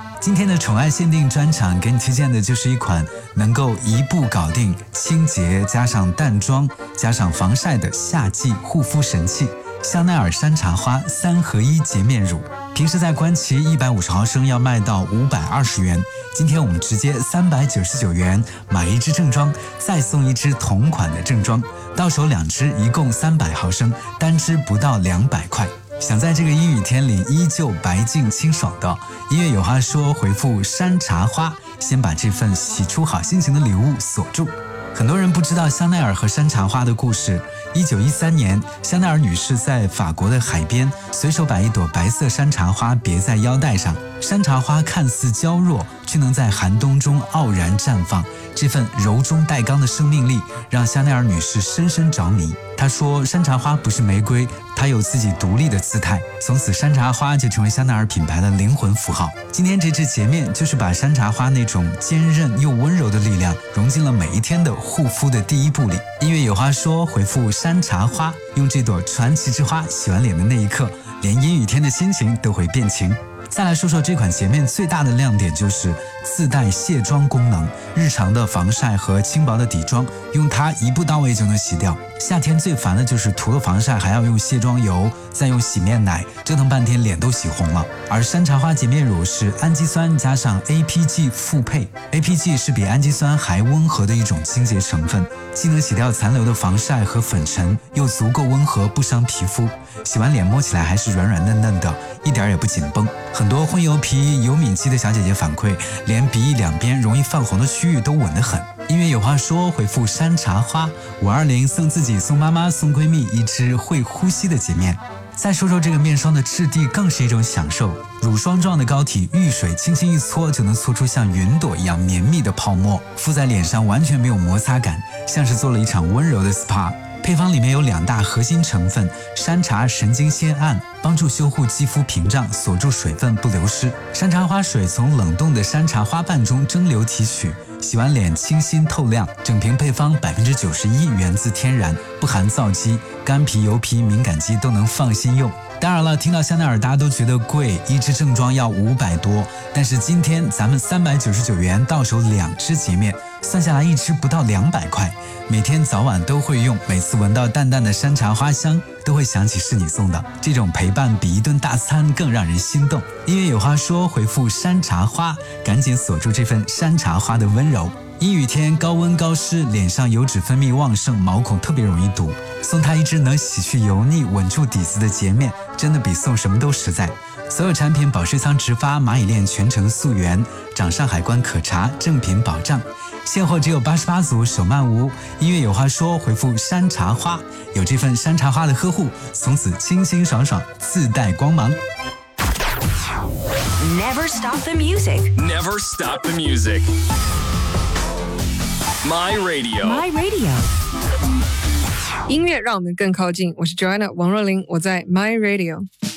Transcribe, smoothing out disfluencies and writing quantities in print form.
今天的宠爱限定专场给你推荐的就是一款能够一步搞定清洁加上淡妆加上防晒的夏季护肤神器香奈儿山茶花3合1洁面乳。平时在官旗150毫升要卖到520元，今天我们直接399元买一支正装，再送一支同款的正装，到手2支一共300毫升，单支不到200块。想在这个阴雨天里依旧白净清爽的，音乐有话说回复山茶花，先把这份喜出好心情的礼物锁住。很多人不知道香奈儿和山茶花的故事。1913年，香奈儿女士在法国的海边随手把一朵白色山茶花别在腰带上，山茶花看似娇弱，却能在寒冬中傲然绽放。这份柔中带刚的生命力让香奈儿女士深深着迷。她说，山茶花不是玫瑰，它有自己独立的姿态。从此，山茶花就成为香奈儿品牌的灵魂符号。今天这支洁面就是把山茶花那种坚韧又温柔的力量融进了每一天的护肤的第一步里。音乐有话说，回复山茶花，用这朵传奇之花洗完脸的那一刻，连阴雨天的心情都会变晴。再来说说这款洁面最大的亮点，就是自带卸妆功能，日常的防晒和轻薄的底妆用它一步到位就能洗掉。夏天最烦的就是涂了防晒还要用卸妆油，再用洗面奶，折腾半天脸都洗红了。而山茶花洁面乳是氨基酸加上 APG 复配， APG 是比氨基酸还温和的一种清洁成分，既能洗掉残留的防晒和粉尘，又足够温和不伤皮肤，洗完脸摸起来还是软软嫩嫩的，一点也不紧绷。很多混油皮油敏肌的小姐姐反馈，连鼻翼两边容易泛红的区域都稳得很。音乐有话说，回复山茶花520，送自己送妈妈送闺蜜一支会呼吸的洁面。再说说这个面霜的质地，更是一种享受。乳霜状的膏体，遇水轻轻一搓就能搓出像云朵一样绵密的泡沫，敷在脸上完全没有摩擦感，像是做了一场温柔的 SPA。配方里面有2大核心成分，山茶神经酰胺帮助修护肌肤屏障，锁住水分不流失。山茶花水从冷冻的山茶花瓣中蒸馏提取，洗完脸清新透亮。整瓶配方91%源自天然，不含皂基，干皮、油皮、敏感肌都能放心用。当然了，听到香奈儿大家都觉得贵，一支正装要500多，但是今天咱们399元到手2支洁面，算下来一支不到200块，每天早晚都会用，每次闻到淡淡的山茶花香都会想起是你送的，这种陪伴比一顿大餐更让人心动。音乐有话说，回复山茶花，赶紧锁住这份山茶花的温柔。阴雨天高温高湿，脸上油脂分泌旺盛，毛孔特别容易堵，送它一支能洗去油腻稳住底子的洁面，真的比送什么都实在。所有产品保税仓直发，蚂蚁链全程溯源，掌上海关可查，正品保障。现货只有88组，手慢无。音乐有话说，回复山茶花，有这份山茶花的呵护，从此清清爽爽，自带光芒。 Never stop the music. Never stop the music. My Radio. My Radio. 音乐让我们更靠近。我是 Joanna 王若琳，我在 My Radio。